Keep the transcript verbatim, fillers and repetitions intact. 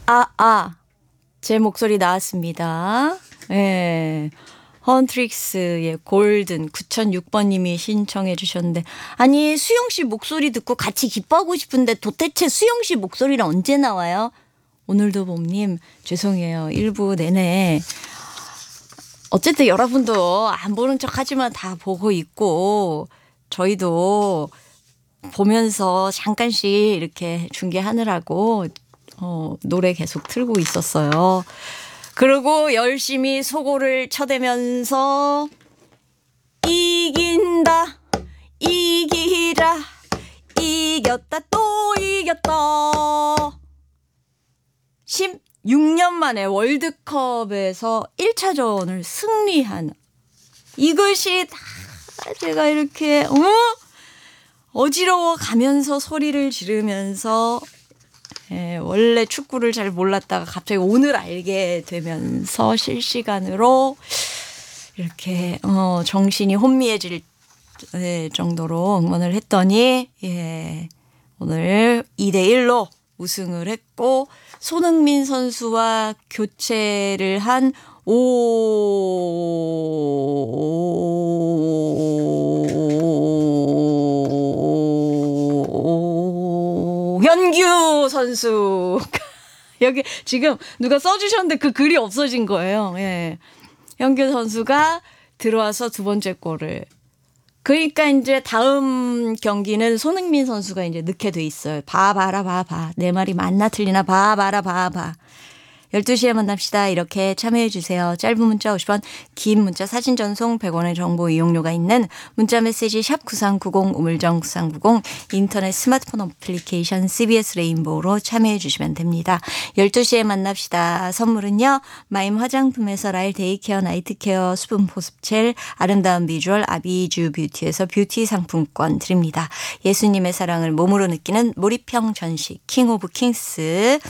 아, 아, 제 목소리 나왔습니다. 예. 헌트릭스의 골든 구천육 번님이 신청해 주셨는데, 아니 수영 씨 목소리 듣고 같이 기뻐하고 싶은데 도대체 수영 씨 목소리는 언제 나와요? 오늘도 봄님 죄송해요. 일부 내내 어쨌든 여러분도 안 보는 척하지만 다 보고 있고 저희도 보면서 잠깐씩 이렇게 중계하느라고 어, 노래 계속 틀고 있었어요. 그리고 열심히 속옷을 쳐대면서 이긴다 이기자 이겼다 또 이겼다 십육 년 만에 월드컵에서 일 차전을 승리한 이것이 다 제가 이렇게 어? 어지러워 가면서 소리를 지르면서 예, 원래 축구를 잘 몰랐다가 갑자기 오늘 알게 되면서 실시간으로 이렇게 어, 정신이 혼미해질 예, 정도로 응원을 했더니 예, 오늘 이 대 일로 우승을 했고 손흥민 선수와 교체를 한 오현규 선수 여기 지금 누가 써주셨는데 그 글이 없어진 거예요. 예. 현규 선수가 들어와서 두 번째 골을. 그러니까 이제 다음 경기는 손흥민 선수가 이제 넣게 돼 있어요. 봐봐라 봐봐. 내 말이 맞나 틀리나 봐봐라 봐봐. 열두 시에 만납시다. 이렇게 참여해 주세요. 짧은 문자 오십 원, 긴 문자 사진 전송 백 원의 정보 이용료가 있는 문자 메시지 샵 구삼구공 우물정 구삼구공 인터넷 스마트폰 어플리케이션 씨비에스 레인보우로 참여해 주시면 됩니다. 열두 시에 만납시다. 선물은요. 마임 화장품에서 라일 데이케어 나이트케어 수분 보습젤 아름다운 비주얼 아비주 뷰티에서 뷰티 상품권 드립니다. 예수님의 사랑을 몸으로 느끼는 몰입형 전시 킹 오브 킹스